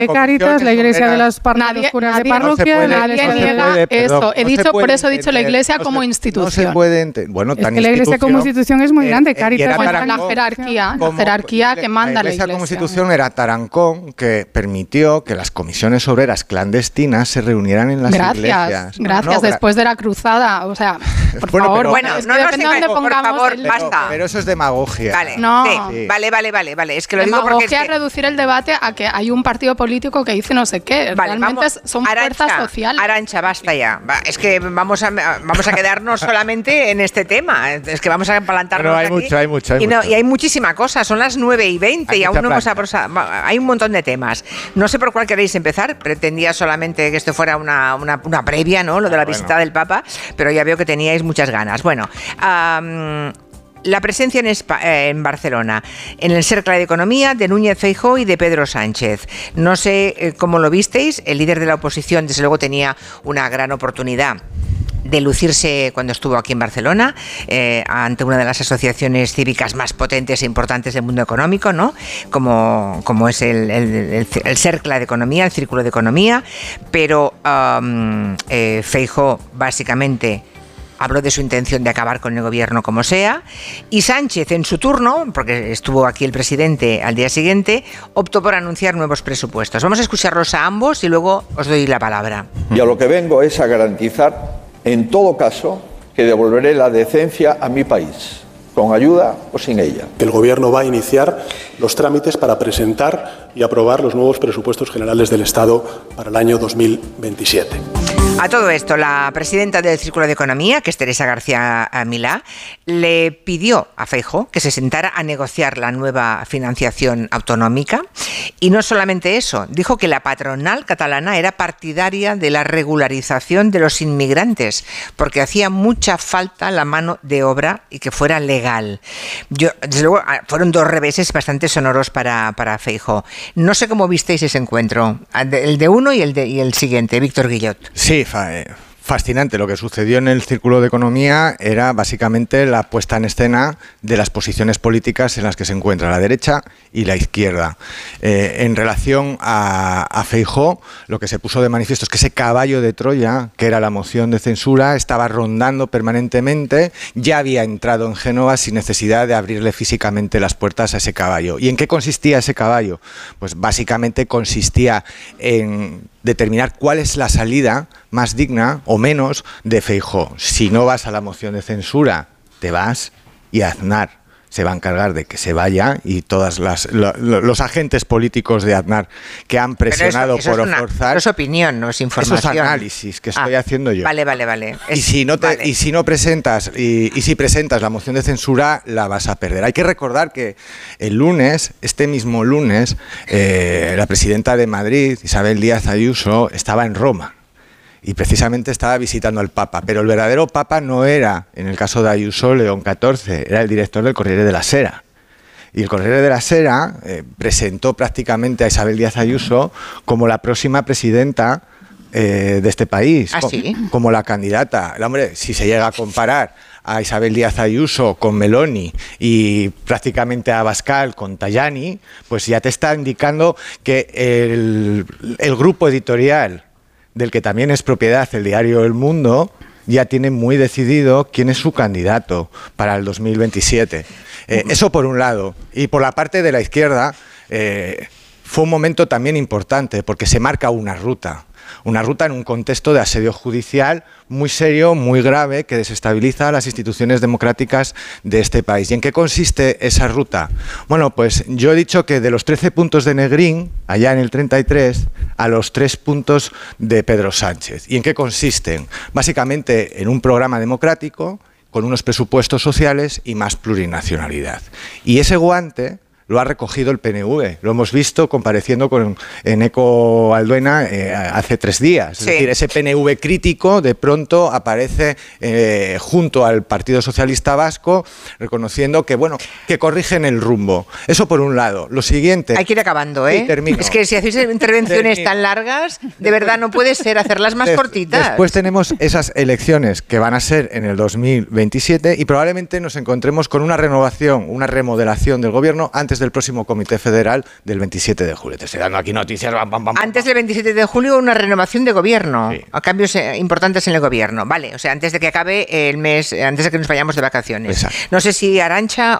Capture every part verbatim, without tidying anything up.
de Cáritas, la iglesia de las parroquias, de parroquia, nadie niega eso. He dicho, por eso he dicho la iglesia como institución. No se puede entender. Bueno, es que la iglesia como institución es muy grande, Cáritas. La jerarquía, la jerarquía que manda la iglesia. La iglesia como institución era Tarancón, que permitió que las comisiones obreras clandestinas se reunieran en las gracias, iglesias. Gracias, no, después de la cruzada, o sea, por bueno, favor, pero, bueno, es que no depende de dónde pongamos. Por favor, el... basta. Pero, pero eso es demagogia. Vale, no. sí, sí. vale, vale, vale, vale. Es que lo demagogia digo porque es que... reducir el debate a que hay un partido político que dice no sé qué. Vale, realmente vamos, son Arantxa, fuerzas sociales. Arantxa, basta ya. Va, es que vamos a, vamos a quedarnos solamente en este tema. Es que vamos a apalantarnos Pero hay aquí. mucho, hay mucho, hay y, no, mucho. y hay muchísima cosa. Son las nueve y veinte y aún no hemos aprosado. Hay un montón de temas. No sé por cuál queréis empezar. Pretendía solamente que esto fuera una, una, una previa, ¿no? Lo de la bueno. visita del Papa, pero ya veo que teníais muchas ganas. Bueno, um, la presencia en, Espa- eh, en Barcelona, en el Cercle de Economía de Núñez Feijóo y de Pedro Sánchez. No sé eh, cómo lo visteis. El líder de la oposición, desde luego, tenía una gran oportunidad de lucirse cuando estuvo aquí en Barcelona, eh, ante una de las asociaciones cívicas más potentes e importantes del mundo económico, ¿no? Como, como es el, el, el, el Cercle de Economía, el Círculo de Economía, pero um, eh, Feijóo básicamente habló de su intención de acabar con el gobierno como sea, y Sánchez en su turno, porque estuvo aquí el presidente al día siguiente, optó por anunciar nuevos presupuestos. Vamos a escucharlos a ambos y luego os doy la palabra. Y a lo que vengo es a garantizar, en todo caso, que devolveré la decencia a mi país, con ayuda o sin ella. El Gobierno va a iniciar los trámites para presentar y aprobar los nuevos presupuestos generales del Estado para el año dos mil veintisiete. A todo esto, la presidenta del Círculo de Economía, que es Teresa García Milá, le pidió a Feijóo que se sentara a negociar la nueva financiación autonómica. Y no solamente eso, dijo que la patronal catalana era partidaria de la regularización de los inmigrantes, porque hacía mucha falta la mano de obra y que fuera legal. Yo, desde luego, fueron dos reveses bastante sonoros para, para Feijóo. No sé cómo visteis ese encuentro, el de uno y el, de, y el siguiente, Víctor Guillot. Sí, fascinante. Lo que sucedió en el Círculo de Economía era básicamente la puesta en escena de las posiciones políticas en las que se encuentra la derecha y la izquierda. Eh, en relación a, a Feijóo, lo que se puso de manifiesto es que ese caballo de Troya, que era la moción de censura, estaba rondando permanentemente, ya había entrado en Génova sin necesidad de abrirle físicamente las puertas a ese caballo. ¿Y en qué consistía ese caballo? Pues básicamente consistía en determinar cuál es la salida más digna o menos de Feijóo. Si no vas a la moción de censura, te vas y Aznar se va a encargar de que se vaya y todos lo, los agentes políticos de Aznar que han presionado eso, eso por es una, forzar. Eso es opinión, no es información. Eso es análisis que estoy ah, haciendo yo. Vale, vale, vale. Es, y, si no te, vale. y si no presentas y, y si presentas la moción de censura, la vas a perder. Hay que recordar que el lunes, este mismo lunes, eh, la presidenta de Madrid, Isabel Díaz Ayuso, estaba en Roma. Y precisamente estaba visitando al Papa, pero el verdadero Papa no era, en el caso de Ayuso, León catorce, era el director del Corriere della Sera. Y el Corriere della Sera eh, presentó prácticamente a Isabel Díaz Ayuso como la próxima presidenta eh, de este país, ¿Ah, sí? como, como la candidata. El hombre, si se llega a comparar a Isabel Díaz Ayuso con Meloni y prácticamente a Abascal con Tajani, pues ya te está indicando que el, el grupo editorial del que también es propiedad el diario El Mundo, ya tiene muy decidido quién es su candidato para el dos mil veintisiete. Eh, eso por un lado. Y por la parte de la izquierda, eh, fue un momento también importante, porque se marca una ruta. Una ruta en un contexto de asedio judicial muy serio, muy grave, que desestabiliza a las instituciones democráticas de este país. ¿Y en qué consiste esa ruta? Bueno, pues yo he dicho que de los trece puntos de Negrín, allá en el treinta y tres, a los tres puntos de Pedro Sánchez. ¿Y en qué consisten? Básicamente en un programa democrático, con unos presupuestos sociales y más plurinacionalidad. Y ese guante lo ha recogido el P N V. Lo hemos visto compareciendo con Eneko Alduena eh, hace tres días. Sí. Es decir, ese P N V crítico de pronto aparece eh, junto al Partido Socialista Vasco, reconociendo que, bueno, que corrigen el rumbo. Eso por un lado. Lo siguiente... Hay que ir acabando, ¿eh? Sí, termino. Es que si hacéis intervenciones termino. tan largas, de verdad no puede ser hacerlas más Des, cortitas. Después tenemos esas elecciones que van a ser en el dos mil veintisiete y probablemente nos encontremos con una renovación, una remodelación del gobierno antes del próximo Comité Federal del veintisiete de julio. Te estoy dando aquí noticias. Bam, bam, bam, antes del veintisiete de julio, una renovación de gobierno, sí. a cambios eh, importantes en el gobierno. Vale, o sea, antes de que acabe el mes, antes de que nos vayamos de vacaciones. Exacto. No sé si Arantxa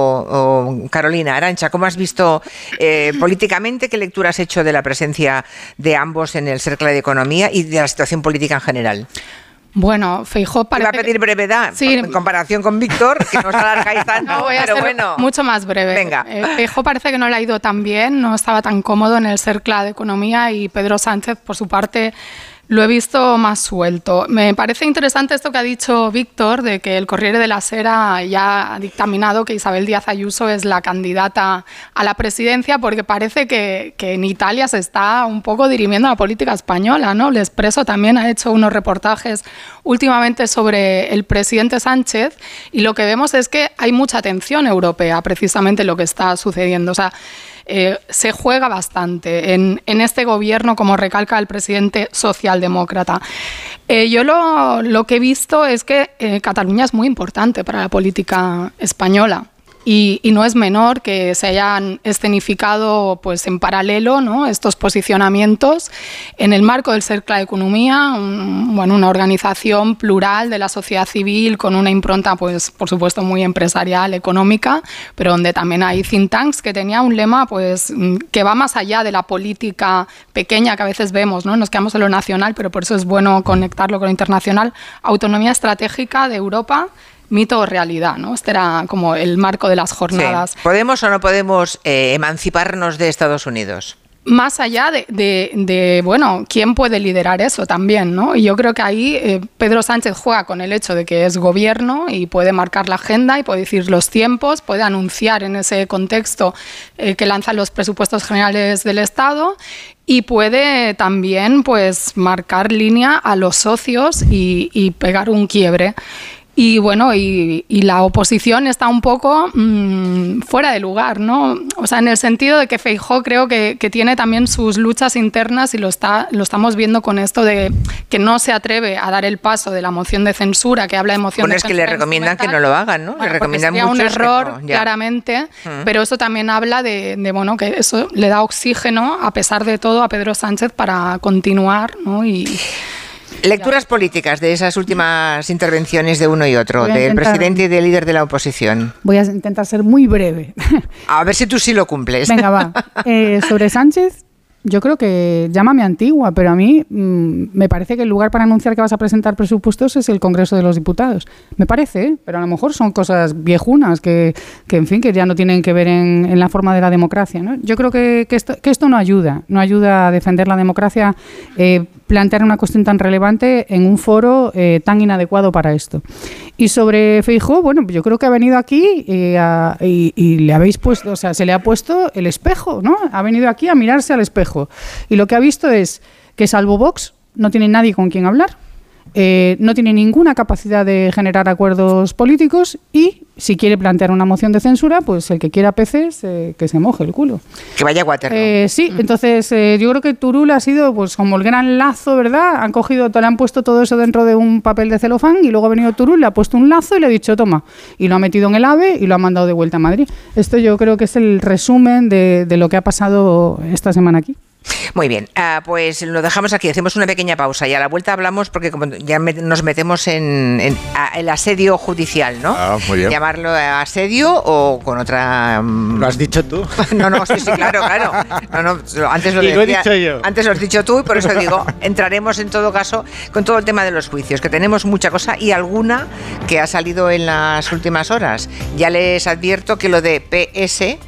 o, o Carolina. Arantxa, ¿cómo has visto eh, políticamente, qué lectura has hecho de la presencia de ambos en el Cercle de Economía y de la situación política en general? Bueno, Feijóo parece... Iba a pedir brevedad, sí, en comparación con Víctor, que no os alargáis tanto, no, voy a pero ser bueno. mucho más breve. Venga. Eh, Feijóo parece que no le ha ido tan bien, no estaba tan cómodo en el Cercle de Economía y Pedro Sánchez, por su parte, lo he visto más suelto. Me parece interesante esto que ha dicho Víctor, de que el Corriere della Sera ya ha dictaminado que Isabel Díaz Ayuso es la candidata a la presidencia, porque parece que, que en Italia se está un poco dirimiendo la política española, ¿no? El Expresso también ha hecho unos reportajes últimamente sobre el presidente Sánchez y lo que vemos es que hay mucha atención europea, precisamente lo que está sucediendo. O sea, Eh, se juega bastante en, en este gobierno, como recalca el presidente socialdemócrata. Eh, yo lo, lo que he visto es que eh, Cataluña es muy importante para la política española. Y, y no es menor que se hayan escenificado pues, en paralelo, ¿no?, estos posicionamientos en el marco del Cercle de Economía, un, bueno, una organización plural de la sociedad civil con una impronta, pues, por supuesto, muy empresarial, económica, pero donde también hay think tanks que tenía un lema pues, que va más allá de la política pequeña que a veces vemos, ¿no? Nos quedamos en lo nacional, pero por eso es bueno conectarlo con lo internacional. Autonomía estratégica de Europa, mito o realidad, ¿no? Este era como el marco de las jornadas. Sí. ¿Podemos o no podemos eh, emanciparnos de Estados Unidos? Más allá de, de, de, bueno, ¿quién puede liderar eso también, ¿no? Y yo creo que ahí eh, Pedro Sánchez juega con el hecho de que es gobierno y puede marcar la agenda y puede decir los tiempos, puede anunciar en ese contexto eh, que lanzan los presupuestos generales del Estado y puede también, pues, marcar línea a los socios y, y pegar un quiebre. Y bueno, y, y la oposición está un poco mmm, fuera de lugar, ¿no? O sea, en el sentido de que Feijóo creo que, que tiene también sus luchas internas y lo está lo estamos viendo con esto de que no se atreve a dar el paso de la moción de censura, que habla de moción bueno, de censura. Bueno, es que le recomiendan que no lo hagan, ¿no? Bueno, le recomiendan sería mucho un error, no, claramente, uh-huh. pero eso también habla de, de, bueno, que eso le da oxígeno, a pesar de todo, a Pedro Sánchez para continuar, ¿no? Y... Lecturas políticas de esas últimas intervenciones de uno y otro, del presidente y del líder de la oposición. Voy a intentar ser muy breve. A ver si tú sí lo cumples. Venga, va. Eh, sobre Sánchez, yo creo que, llámame antigua, pero a mí mmm, me parece que el lugar para anunciar que vas a presentar presupuestos es el Congreso de los Diputados. Me parece, ¿eh? Pero a lo mejor son cosas viejunas que, que en fin, que ya no tienen que ver en, en la forma de la democracia, ¿no? Yo creo que, que, esto, que esto no ayuda, no ayuda a defender la democracia, eh, plantear una cuestión tan relevante en un foro eh, tan inadecuado para esto. Y sobre Feijóo, bueno, yo creo que ha venido aquí eh, a, y, y le habéis puesto, o sea, se le ha puesto el espejo, ¿no? Ha venido aquí a mirarse al espejo. Y lo que ha visto es que, salvo Vox, no tiene nadie con quien hablar, eh, no tiene ninguna capacidad de generar acuerdos políticos y, si quiere plantear una moción de censura, pues el que quiera peces, eh, que se moje el culo. Que vaya a Waterloo. Eh, sí, mm. entonces eh, yo creo que Turull ha sido pues como el gran lazo, ¿verdad? Han cogido, le han puesto todo eso dentro de un papel de celofán y luego ha venido Turull, le ha puesto un lazo y le ha dicho, toma, y lo ha metido en el AVE y lo ha mandado de vuelta a Madrid. Esto yo creo que es el resumen de, de lo que ha pasado esta semana aquí. Muy bien, uh, pues lo dejamos aquí, hacemos una pequeña pausa y a la vuelta hablamos porque como ya me, nos metemos en, en a, el asedio judicial, ¿no? Ah, muy bien. Llamarlo asedio o con otra... Um... ¿Lo has dicho tú? No, no, sí, sí, claro, claro. No, no, antes lo, y lo decía, he dicho yo. Antes lo has dicho tú y por eso digo, entraremos en todo caso con todo el tema de los juicios, que tenemos mucha cosa y alguna que ha salido en las últimas horas. Ya les advierto que lo de P S...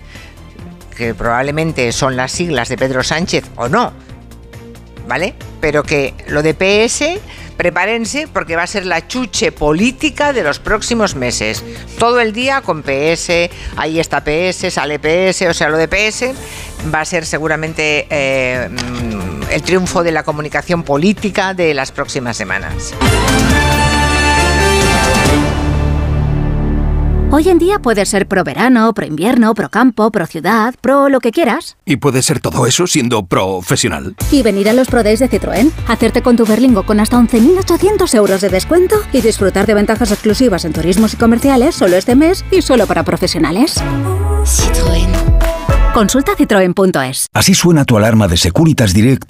que probablemente son las siglas de Pedro Sánchez o no, ¿vale? Pero que lo de P S, prepárense porque va a ser la chuche política de los próximos meses. Todo el día con P S, ahí está P S, sale P S, o sea, lo de P S va a ser seguramente eh, el triunfo de la comunicación política de las próximas semanas. Hoy en día puedes ser pro verano, pro invierno, pro campo, pro ciudad, pro lo que quieras. Y puedes ser todo eso siendo profesional. Y venir a los Pro Days de Citroën, hacerte con tu Berlingo con hasta once mil ochocientos euros de descuento y disfrutar de ventajas exclusivas en turismos y comerciales solo este mes y solo para profesionales. Citroën. Consulta citroen punto es. Así suena tu alarma de Securitas Direct